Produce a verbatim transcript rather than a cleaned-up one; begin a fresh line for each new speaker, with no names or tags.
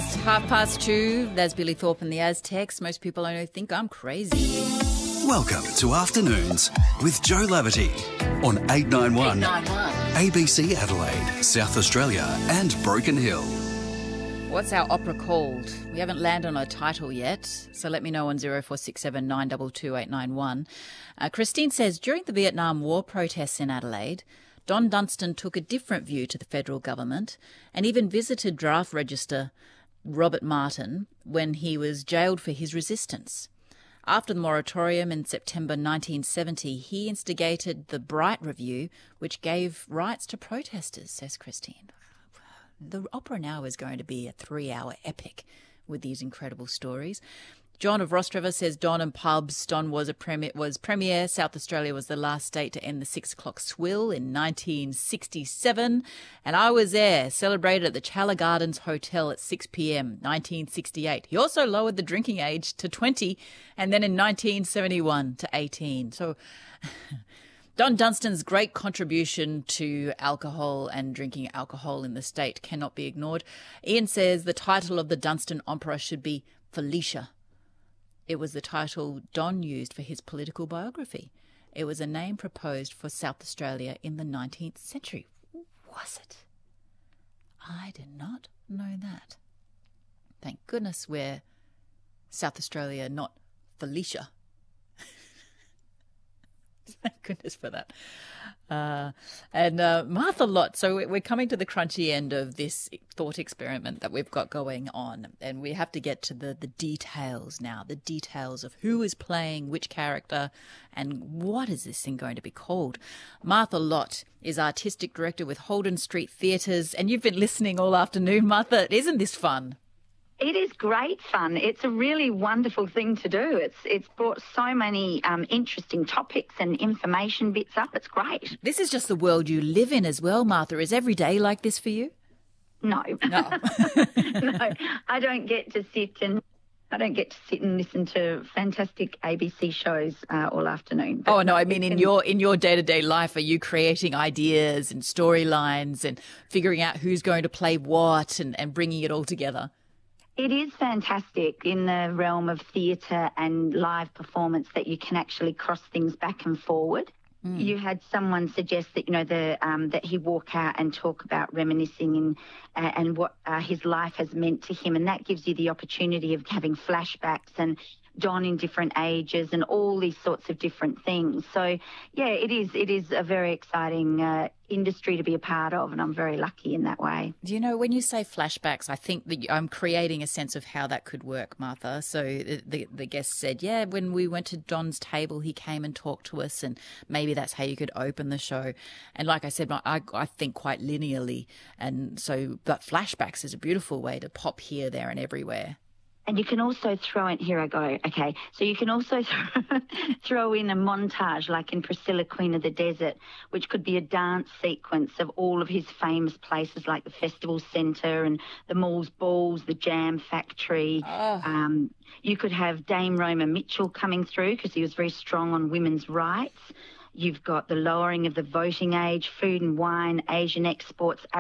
is half past two. There's Billy Thorpe and the Aztecs. Most people I know think I'm crazy.
Welcome to Afternoons with Joe Laverty on eight nine one,
eight nine one.
A B C Adelaide, South Australia and Broken Hill.
What's our opera called? We haven't landed on a title yet, so let me know on zero four six seven nine two two eight nine one. Uh, Christine says, during the Vietnam War protests in Adelaide, Don Dunstan took a different view to the federal government and even visited draft register Robert Martin when he was jailed for his resistance. After the moratorium in September nineteen seventy, he instigated the Bright Review, which gave rights to protesters, says Christine. The opera now is going to be a three-hour epic with these incredible stories. John of Rostrevor says Don and pubs. Don was a premier, was premier. South Australia was the last state to end the six o'clock swill in nineteen sixty-seven. And I was there, celebrated at the Challa Gardens Hotel at six p.m, nineteen sixty-eight. He also lowered the drinking age to twenty and then in nineteen seventy-one to eighteen. So Don Dunstan's great contribution to alcohol and drinking alcohol in the state cannot be ignored. Ian says the title of the Dunstan opera should be Felicia. It was the title Don used for his political biography. It was a name proposed for South Australia in the nineteenth century. Was it? I did not know that. Thank goodness we're South Australia, not Felicia. Thank goodness for that. Uh, and uh, Martha Lott. So we're coming to the crunchy end of this thought experiment that we've got going on. And we have to get to the, the details now, the details of who is playing which character and what is this thing going to be called. Martha Lott is artistic director with Holden Street Theatres. And you've been listening all afternoon, Martha. Isn't this fun?
It is great fun. It's a really wonderful thing to do. It's it's brought so many um, interesting topics and information bits up. It's great.
This is just the world you live in as well, Martha. Is every day like this for you?
No.
No.
No, I don't get to sit and I don't get to sit and listen to fantastic A B C shows uh, all afternoon. But
oh no, I mean in your in your day-to-day life, are you creating ideas and storylines and figuring out who's going to play what and, and bringing it all together?
It is fantastic in the realm of theatre and live performance that you can actually cross things back and forward. Mm. You had someone suggest that, you know, the um, that he walk out and talk about reminiscing and, uh, and what uh, his life has meant to him, and that gives you the opportunity of having flashbacks and Don in different ages and all these sorts of different things. So, yeah, it is it is a very exciting uh, industry to be a part of, and I'm very lucky in that way.
Do you know, when you say flashbacks, I think that I'm creating a sense of how that could work, Martha. So the, the, the guest said, yeah, when we went to Don's table, he came and talked to us, and maybe that's how you could open the show. And like I said, I, I think quite linearly. And so, but flashbacks is a beautiful way to pop here, there and everywhere.
And you can also throw in, here I go, okay, so you can also throw in a montage like in Priscilla, Queen of the Desert, which could be a dance sequence of all of his famous places like the Festival Centre and the Malls Balls, the Jam Factory.
Oh.
Um, you could have Dame Roma Mitchell coming through because he was very strong on women's rights. You've got the lowering of the voting age, food and wine, Asian exports,